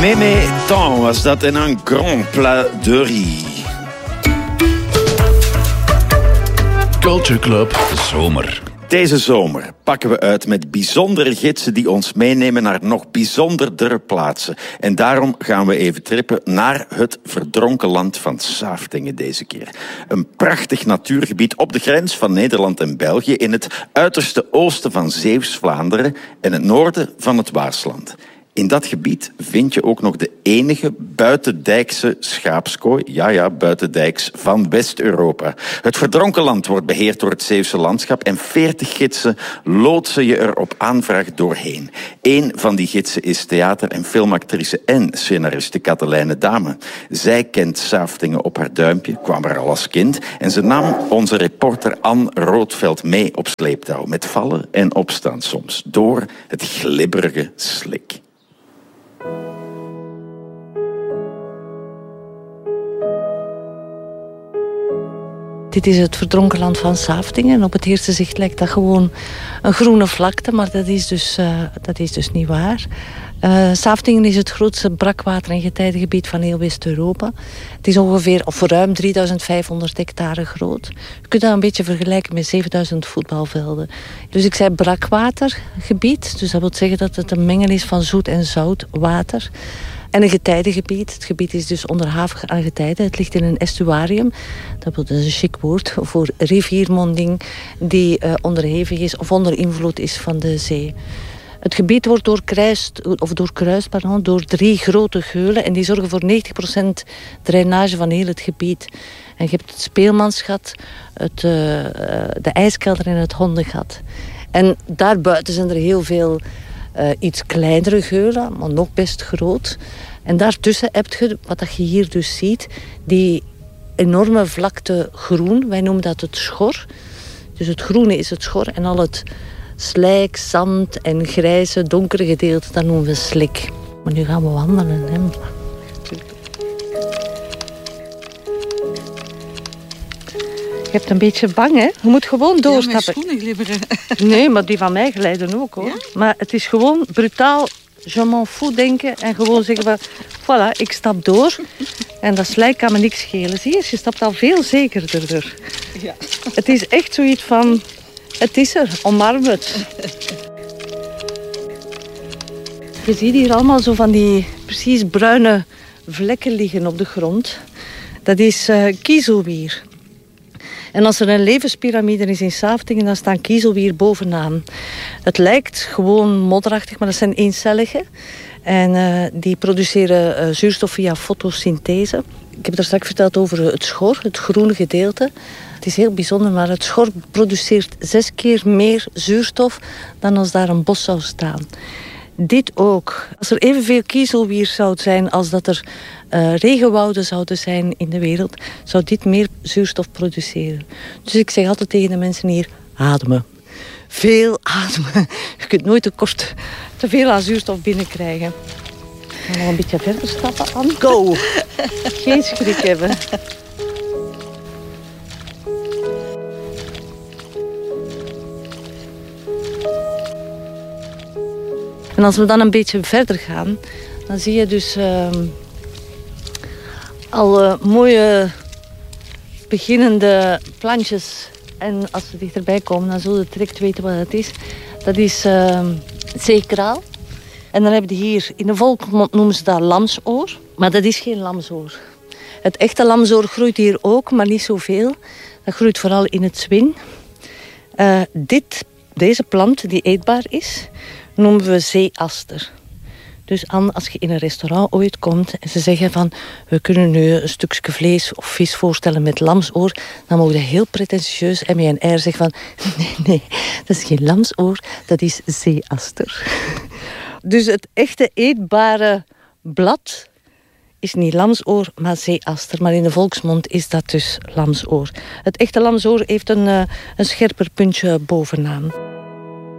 Mémé Temps was dat in een grand plat de riz. Culture Club Zomer. Deze zomer pakken we uit met bijzondere gidsen die ons meenemen naar nog bijzonderdere plaatsen. En daarom gaan we even trippen naar het verdronken land van Saftingen deze keer. Een prachtig natuurgebied op de grens van Nederland en België in het uiterste oosten van Zeeuws-Vlaanderen en het noorden van het Waasland. In dat gebied vind je ook nog de enige buitendijkse schaapskooi, ja, buitendijks, van West-Europa. Het verdronken land wordt beheerd door het Zeeuwse landschap en 40 gidsen loodsen je er op aanvraag doorheen. Eén van die gidsen is theater- en filmactrice en scenariste Katelijne Dame. Zij kent Saftingen op haar duimpje, kwam er al als kind en ze nam onze reporter Anne Roodveld mee op sleeptouw, met vallen en opstaan soms, door het glibberige Slik. Dit is het verdronken land van Saftingen. Op het eerste zicht lijkt dat gewoon een groene vlakte, maar dat is dus niet waar. Saftingen is het grootste brakwater- en getijdengebied van heel West-Europa. Het is ongeveer ruim 3500 hectare groot. Je kunt dat een beetje vergelijken met 7000 voetbalvelden. Dus ik zei brakwatergebied, dus dat wil zeggen dat het een mengel is van zoet en zout water. En een getijdengebied. Het gebied is dus onderhavig aan getijden. Het ligt in een estuarium. Dat is een chic woord voor riviermonding die onderhevig is of onder invloed is van de zee. Het gebied wordt doorkruist door 3 grote geulen en die zorgen voor 90% drainage van heel het gebied. En je hebt het Speelmansgat, de ijskelder en het hondengat. En daarbuiten zijn er heel veel iets kleinere geulen, maar nog best groot. En daartussen heb je, wat je hier dus ziet, die enorme vlakte groen. Wij noemen dat het schor. Dus het groene is het schor en al het slijk, zand en grijze, donkere gedeelte, dat noemen we slik. Maar nu gaan we wandelen, hè. Je hebt een beetje bang, hè? Je moet gewoon doorstappen. Ja, mijn schoenen glibberen. Nee, maar die van mij glijden ook, hoor. Ja? Maar het is gewoon brutaal, je m'en fous denken en gewoon zeggen van, voilà, ik stap door. En dat slijk kan me niks schelen. Zie je stapt al veel zekerder door. Ja. Het is echt zoiets van, het is er, omarm het. Je ziet hier allemaal zo van die precies bruine vlekken liggen op de grond. Dat is kiezelwier. En als er een levenspyramide is in Saftingen, dan staan kiezelwier bovenaan. Het lijkt gewoon modderachtig, maar dat zijn eencellige. En die produceren zuurstof via fotosynthese. Ik heb daar straks verteld over het schor, het groene gedeelte. Het is heel bijzonder, maar het schor produceert 6 keer meer zuurstof dan als daar een bos zou staan. Dit ook. Als er evenveel kiezelwier zou zijn als dat er regenwouden zouden zijn in de wereld, zou dit meer zuurstof produceren. Dus ik zeg altijd tegen de mensen hier, ademen. Veel ademen. Je kunt nooit te veel aan zuurstof binnenkrijgen. We gaan nog een beetje verder stappen aan. Go! Geen schrik hebben. En als we dan een beetje verder gaan, dan zie je dus al mooie beginnende plantjes. En als we dichterbij komen, dan zullen we direct weten wat het is. Dat is zeekraal. En dan hebben we hier, in de volksmond noemen ze dat lamsoor. Maar dat is geen lamsoor. Het echte lamsoor groeit hier ook, maar niet zoveel. Dat groeit vooral in het Zwin. Deze plant, die eetbaar is, noemen we zeeaster. Dus als je in een restaurant ooit komt en ze zeggen van, we kunnen nu een stukje vlees of vis voorstellen met lamsoor, dan mogen je heel pretentieus en met een air zeggen van, nee, dat is geen lamsoor, dat is zeeaster. Dus het echte eetbare blad is niet lamsoor, maar zeeaster. Maar in de volksmond is dat dus lamsoor. Het echte lamsoor heeft een scherper puntje bovenaan.